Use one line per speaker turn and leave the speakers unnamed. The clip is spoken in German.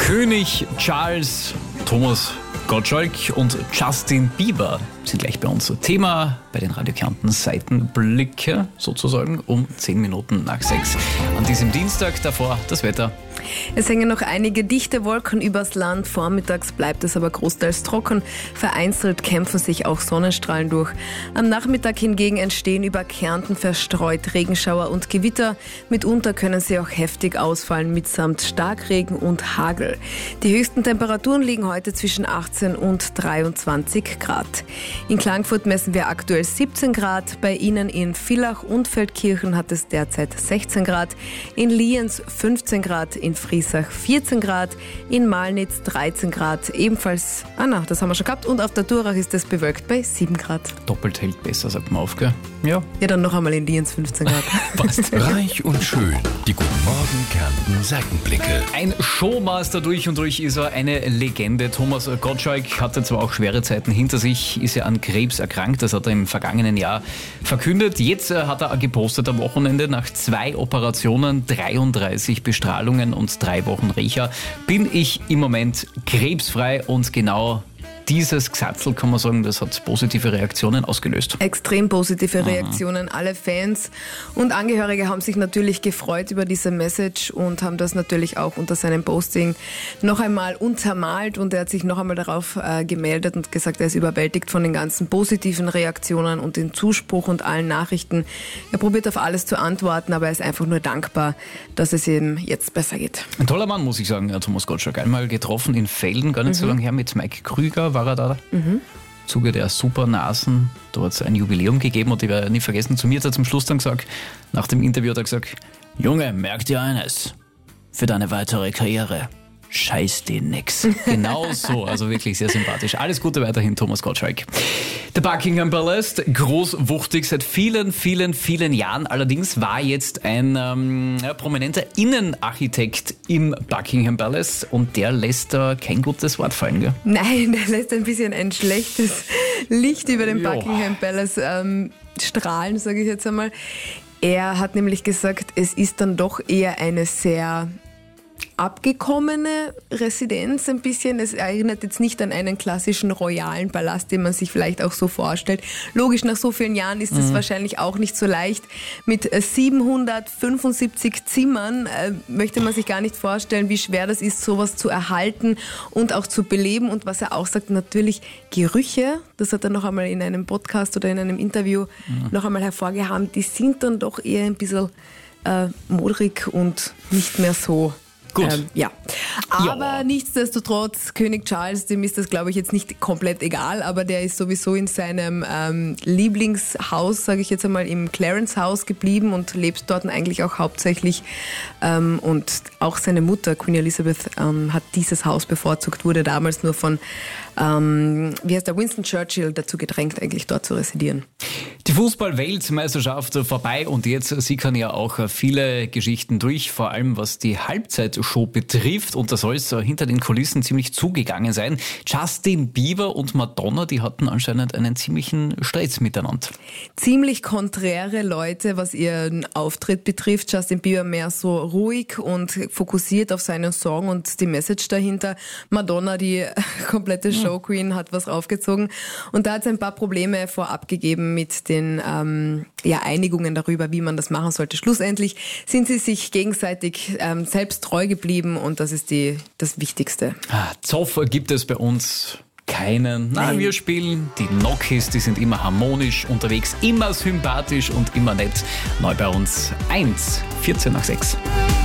König Charles, Thomas Gottschalk und Justin Bieber sind gleich bei uns. Thema bei den Radio Kärnten Seitenblicke sozusagen um 10 Minuten nach 6 an diesem Dienstag. Davor das Wetter.
Es hängen noch einige dichte Wolken übers Land. Vormittags bleibt es aber großteils trocken. Vereinzelt kämpfen sich auch Sonnenstrahlen durch. Am Nachmittag hingegen entstehen über Kärnten verstreut Regenschauer und Gewitter. Mitunter können sie auch heftig ausfallen mitsamt Starkregen und Hagel. Die höchsten Temperaturen liegen heute zwischen 18 und 23 Grad. In Klagenfurt messen wir aktuell 17 Grad. Bei Ihnen in Villach und Feldkirchen hat es derzeit 16 Grad. In Lienz 15 Grad. In Friesach 14 Grad, in Malnitz 13 Grad, ebenfalls, das haben wir schon gehabt, und auf der Durach ist es bewölkt bei 7 Grad.
Doppelt hält besser, sagt man auf, gell? Ja.
Ja, dann noch einmal in Lienz 15 Grad.
Passt.
Reich und schön, die Guten Morgen Kärnten Seitenblicke.
Ein Showmaster durch und durch ist er, eine Legende. Thomas Gottschalk hatte zwar auch schwere Zeiten hinter sich, ist ja an Krebs erkrankt, das hat er im vergangenen Jahr verkündet. Jetzt hat er gepostet am Wochenende, nach 2 Operationen, 33 Bestrahlungen und 3 Wochen Reha, bin ich im Moment krebsfrei, und genau dieses Gesatzel, kann man sagen, das hat positive Reaktionen ausgelöst.
Extrem positive Reaktionen. Alle Fans und Angehörige haben sich natürlich gefreut über diese Message und haben das natürlich auch unter seinem Posting noch einmal untermalt, und er hat sich noch einmal darauf gemeldet und gesagt, er ist überwältigt von den ganzen positiven Reaktionen und den Zuspruch und allen Nachrichten. Er probiert auf alles zu antworten, aber er ist einfach nur dankbar, dass es ihm jetzt besser geht.
Ein toller Mann, muss ich sagen, Thomas Gottschalk. Einmal getroffen in Velden, gar nicht so lange her, mit Mike Krüger war er da. Im Zuge der Supernasen, da hat es ein Jubiläum gegeben, und ich werde nie vergessen, zu mir hat er zum Schluss dann gesagt, nach dem Interview hat er gesagt, Junge, merk dir eines, für deine weitere Karriere, scheiß dir nix. Genau so, also wirklich sehr sympathisch. Alles Gute weiterhin, Thomas Gottschalk. Der Buckingham Palace, großwuchtig seit vielen, vielen, vielen Jahren. Allerdings war jetzt ein prominenter Innenarchitekt im Buckingham Palace, und der lässt da kein gutes Wort fallen, gell?
Nein, der lässt ein bisschen ein schlechtes Licht über den Buckingham Palace strahlen, sage ich jetzt einmal. Er hat nämlich gesagt, es ist dann doch eher eine sehr abgekommene Residenz ein bisschen. Es erinnert jetzt nicht an einen klassischen royalen Palast, den man sich vielleicht auch so vorstellt. Logisch, nach so vielen Jahren ist es wahrscheinlich auch nicht so leicht. Mit 775 Zimmern möchte man sich gar nicht vorstellen, wie schwer das ist, sowas zu erhalten und auch zu beleben. Und was er auch sagt, natürlich Gerüche, das hat er noch einmal in einem Podcast oder in einem Interview noch einmal hervorgehoben, die sind dann doch eher ein bisschen modrig und nicht mehr so.
Gut.
Aber nichtsdestotrotz, König Charles, dem ist das, glaube ich, jetzt nicht komplett egal, aber der ist sowieso in seinem Lieblingshaus, sage ich jetzt einmal, im Clarence House geblieben und lebt dort eigentlich auch hauptsächlich. Und auch seine Mutter, Queen Elizabeth, hat dieses Haus bevorzugt, wurde damals nur von, Winston Churchill dazu gedrängt, eigentlich dort zu residieren.
Die Fußball-Weltmeisterschaft vorbei, und jetzt sickern ja auch viele Geschichten durch, vor allem was die Halbzeitshow betrifft, und da soll es hinter den Kulissen ziemlich zugegangen sein. Justin Bieber und Madonna, die hatten anscheinend einen ziemlichen Streit miteinander.
Ziemlich konträre Leute, was ihren Auftritt betrifft. Justin Bieber mehr so ruhig und fokussiert auf seinen Song und die Message dahinter. Madonna, die komplette Showqueen, hat was aufgezogen, und da hat es ein paar Probleme vorab gegeben mit den Einigungen darüber, wie man das machen sollte. Schlussendlich sind sie sich gegenseitig selbst treu geblieben, und das ist das Wichtigste.
Zoff gibt es bei uns keinen. Nein, wir spielen die Nokis, die sind immer harmonisch unterwegs, immer sympathisch und immer nett. Neu bei uns 1:14 nach 6.